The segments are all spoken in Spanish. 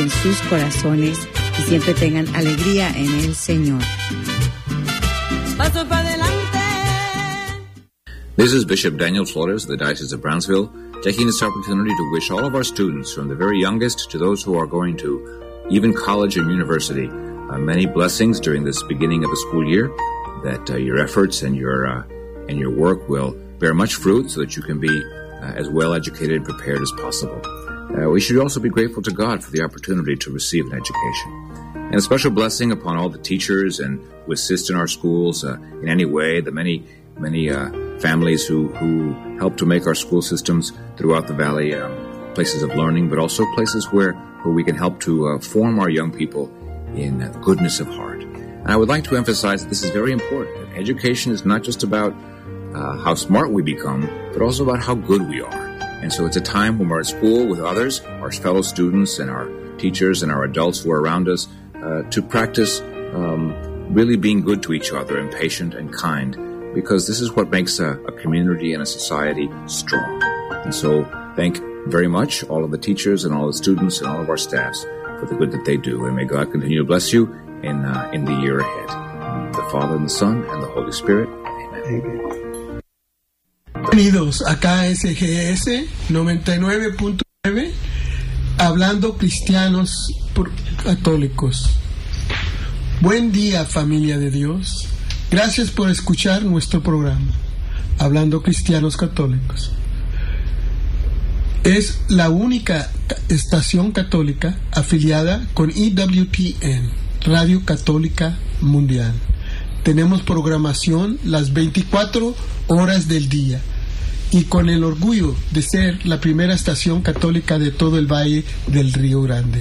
en sus corazones y siempre tengan alegría en el Señor. Paso para adelante. This is Bishop Daniel Flores of the Diocese of Brownsville, taking this opportunity to wish all of our students, from the very youngest to those who are going to even college and university, many blessings during this beginning of the school year, that your efforts and your work will bear much fruit so that you can be as well educated and prepared as possible. We should also be grateful to God for the opportunity to receive an education. And a special blessing upon all the teachers and who assist in our schools in any way, the many families who help to make our school systems throughout the valley places of learning, but also places where we can help to form our young people in the goodness of heart. And I would like to emphasize that this is very important. Education is not just about how smart we become, but also about how good we are. And so it's a time when we're at school with others, our fellow students and our teachers and our adults who are around us, to practice really being good to each other and patient and kind, because this is what makes a community and a society strong. And so thank very much all of the teachers and all the students and all of our staffs for the good that they do. And may God continue to bless you in the year ahead. The Father and the Son and the Holy Spirit. Amen. Bienvenidos a KSGS 99.9, hablando cristianos católicos. Buen día, familia de Dios. Gracias por escuchar nuestro programa, Hablando Cristianos Católicos. Es la única estación católica afiliada con EWTN, Radio Católica Mundial. Tenemos programación las 24 horas del día y con el orgullo de ser la primera estación católica de todo el Valle del Río Grande.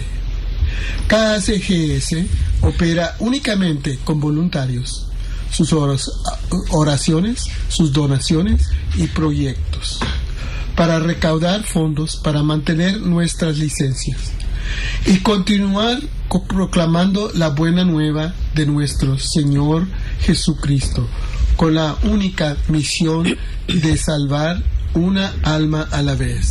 KSGS opera únicamente con voluntarios. Sus oraciones, sus donaciones y proyectos para recaudar fondos para mantener nuestras licencias y continuar proclamando la buena nueva de nuestro Señor Jesucristo, con la única misión de salvar una alma a la vez.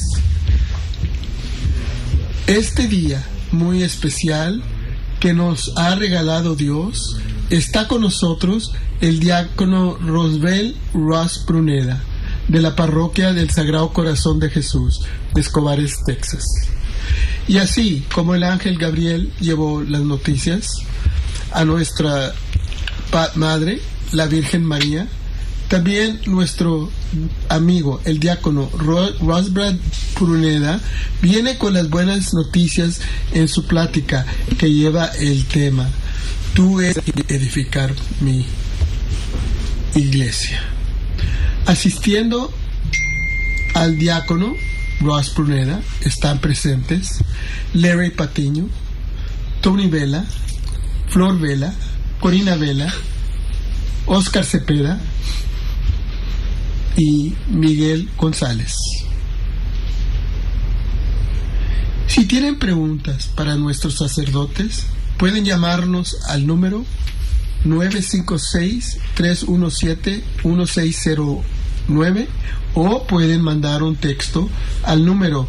Este día muy especial que nos ha regalado Dios, está con nosotros el diácono Rosbel Ross Pruneda, de la parroquia del Sagrado Corazón de Jesús, de Escobares, Texas. Y así como el ángel Gabriel llevó las noticias a nuestra Madre, la Virgen María, también nuestro amigo, el diácono Rosbrad Pruneda, viene con las buenas noticias en su plática que lleva el tema: Tú eres edificar mi iglesia. Asistiendo al diácono Ross Pruneda están presentes Larry Patiño, Tony Vela, Flor Vela, Corina Vela, Oscar Cepeda y Miguel González. Si tienen preguntas para nuestros sacerdotes, pueden llamarnos al número 956-317-1609 o pueden mandar un texto al número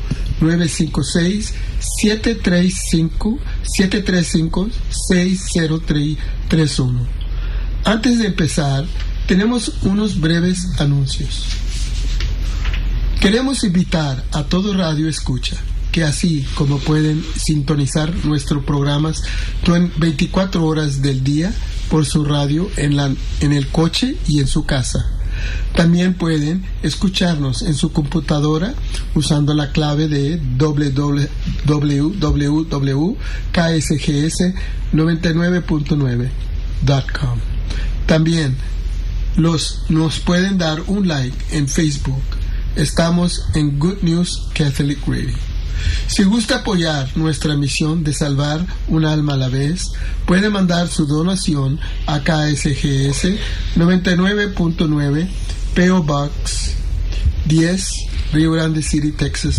956-735-6031. Antes de empezar, tenemos unos breves anuncios. Queremos invitar a todo radio escucha que así como pueden sintonizar nuestros programas 24 horas del día por su radio en el coche y en su casa. También pueden escucharnos en su computadora usando la clave de www.ksgs99.9.com. También nos pueden dar un like en Facebook. Estamos en Good News Catholic Radio. Si gusta apoyar nuestra misión de salvar un alma a la vez, puede mandar su donación a KSGS 99.9 P.O. Box 10, Rio Grande City, Texas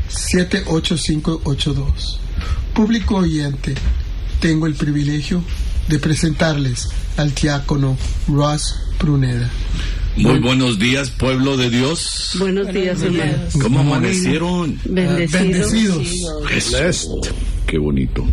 78582. Público oyente, tengo el privilegio de presentarles al diácono Ross Pruneda. Muy buenos días, pueblo de Dios. Buenos días, hermanos. ¿Cómo amanecieron? Bendecidos. Qué bonito.